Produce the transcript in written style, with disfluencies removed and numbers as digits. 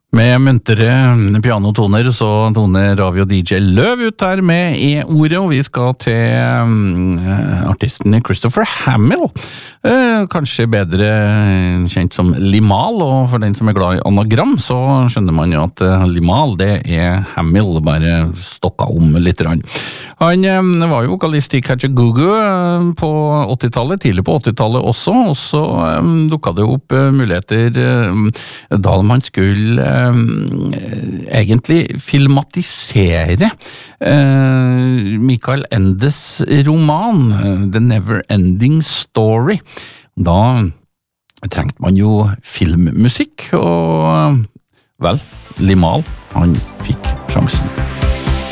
Med muntere pianotoner så toner Ravi og DJ Løv ut her med E-ordet, og vi skal til artisten Christopher Hamill, kanskje bedre kjent som Limahl, og for den som glad i anagram så skjønner man jo at Limahl det Hamill, bare stokka om litt. Han var jo vokalist i Kajagoogoo på 80-tallet, tidlig på 80-tallet også, og så dukket det opp muligheter da man skulle egentlig filmatisere Michael Endes roman The Never Ending Story. Da trengte man jo filmmusikk, og vel, Limahl, han fikk sjansen.